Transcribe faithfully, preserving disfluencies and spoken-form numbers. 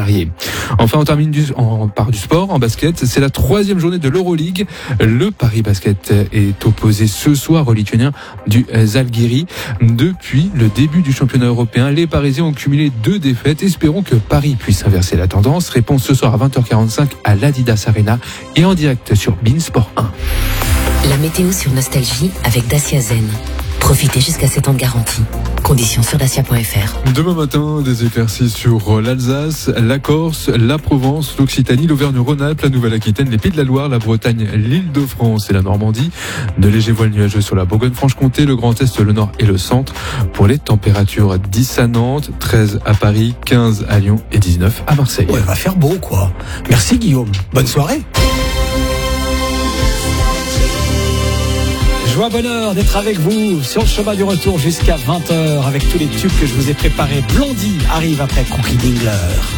salariés. Enfin, on termine du, en, par du sport, en basket. C'est la troisième journée de l'Euroleague. Le Paris Basket est opposé ce soir aux Lituaniens du Zalgiris. Depuis le début du championnat européen, les Parisiens ont cumulé deux défaites. Espérons que Paris puisse inverser la tendance. Réponse ce soir à vingt heures quarante-cinq à l'Adidas Arena et en direct sur Beansport un. La météo sur Nostalgie avec Dacia Zen. Profitez jusqu'à sept ans de garantie. Conditions sur dacia point f r. Demain matin, des éclaircies sur l'Alsace, la Corse, la Provence, l'Occitanie, l'Auvergne-Rhône-Alpes, la Nouvelle-Aquitaine, les Pays de la Loire, la Bretagne, l'Île-de-France et la Normandie. De légers voiles nuageux sur la Bourgogne-Franche-Comté, le Grand Est, le Nord et le Centre. Pour les températures, dix à Nantes, treize à Paris, quinze à Lyon et dix-neuf à Marseille. Ouais, va faire beau, quoi. Merci, Guillaume. Bonne soirée. Joie, bonheur d'être avec vous sur le chemin du retour jusqu'à vingt heures avec tous les tubes que je vous ai préparés. Blondie arrive après Cookie Dingler.